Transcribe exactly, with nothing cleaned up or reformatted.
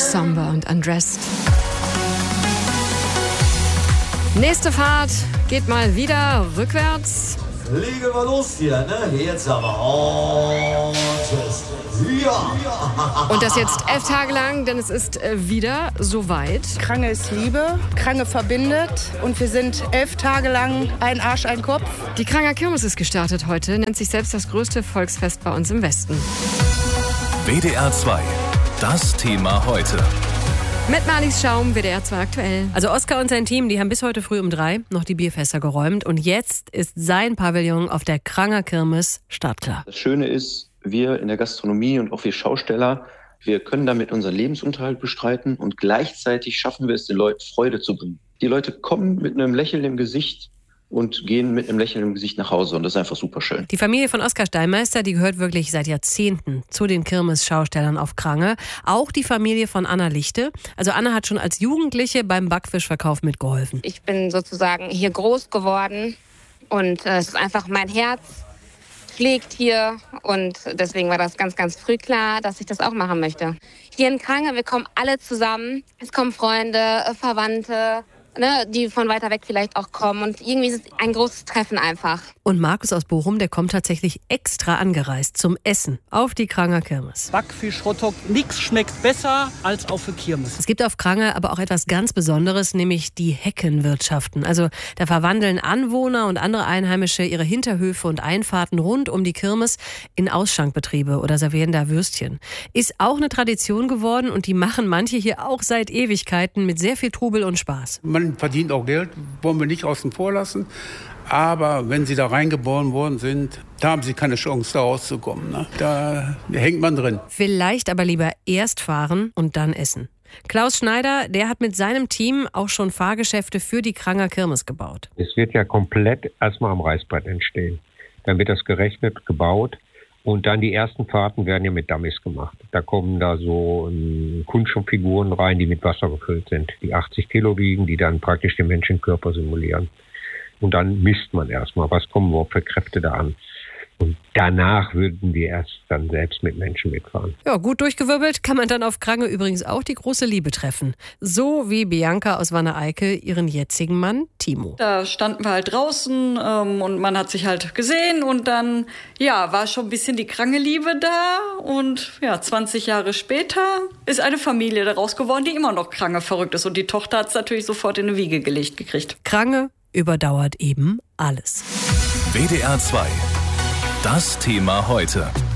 Somber und Undressed. Nächste Fahrt geht mal wieder rückwärts. Legen wir los hier, ne? Jetzt aber. Und ja. Und das jetzt elf Tage lang, denn es ist wieder soweit. Krange ist Liebe, Krange verbindet und wir sind elf Tage lang ein Arsch, ein Kopf. Die Kranger Kirmes ist gestartet heute, nennt sich selbst das größte Volksfest bei uns im Westen. W D R zwei, das Thema heute. Mit Marlies Schaum, W D R zwei aktuell. Also Oskar und sein Team, die haben bis heute früh um drei noch die Bierfässer geräumt. Und jetzt ist sein Pavillon auf der Kranger Kirmes startklar. Das Schöne ist, wir in der Gastronomie und auch wir Schausteller, wir können damit unseren Lebensunterhalt bestreiten und gleichzeitig schaffen wir es, den Leuten Freude zu bringen. Die Leute kommen mit einem Lächeln im Gesicht und gehen mit einem Lächeln im Gesicht nach Hause und das ist einfach super schön. Die Familie von Oskar Steinmeister, die gehört wirklich seit Jahrzehnten zu den Kirmes-Schaustellern auf Krange. Auch die Familie von Anna Lichte. Also Anna hat schon als Jugendliche beim Backfischverkauf mitgeholfen. Ich bin sozusagen hier groß geworden und äh, es ist einfach mein Herz schlägt hier und deswegen war das ganz, ganz früh klar, dass ich das auch machen möchte. Hier in Krange, wir kommen alle zusammen. Es kommen Freunde, Verwandte, ne, die von weiter weg vielleicht auch kommen. Und irgendwie ist es ein großes Treffen einfach. Und Markus aus Bochum, der kommt tatsächlich extra angereist zum Essen auf die Kranger Kirmes. Backfisch, Hotdog, nichts schmeckt besser als auf der Kirmes. Es gibt auf Krange aber auch etwas ganz Besonderes, nämlich die Heckenwirtschaften. Also da verwandeln Anwohner und andere Einheimische ihre Hinterhöfe und Einfahrten rund um die Kirmes in Ausschankbetriebe oder servieren da Würstchen. Ist auch eine Tradition geworden und die machen manche hier auch seit Ewigkeiten mit sehr viel Trubel und Spaß. Man verdient auch Geld, wollen wir nicht außen vor lassen. Aber wenn sie da reingeboren worden sind, da haben sie keine Chance, da rauszukommen. Ne? Da hängt man drin. Vielleicht aber lieber erst fahren und dann essen. Klaus Schneider, der hat mit seinem Team auch schon Fahrgeschäfte für die Kranger Kirmes gebaut. Es wird ja komplett erstmal am Reißbrett entstehen. Dann wird das gerechnet, gebaut. Und dann die ersten Fahrten werden ja mit Dummies gemacht. Da kommen da so ähm, Kunststofffiguren rein, die mit Wasser gefüllt sind, die achtzig Kilo wiegen, die dann praktisch den Menschenkörper simulieren. Und dann misst man erstmal, was kommen überhaupt für Kräfte da an. Und danach würden wir erst dann selbst mit Menschen mitfahren. Ja, gut durchgewirbelt kann man dann auf Krange übrigens auch die große Liebe treffen. So wie Bianca aus Wanne-Eickel ihren jetzigen Mann Timo. Da standen wir halt draußen ähm, und man hat sich halt gesehen und dann, ja, war schon ein bisschen die Krange-Liebe da. Und ja, zwanzig Jahre später ist eine Familie daraus geworden, die immer noch Krange verrückt ist. Und die Tochter hat es natürlich sofort in eine Wiege gelegt gekriegt. Krange überdauert eben alles. W D R zwei. Das Thema heute.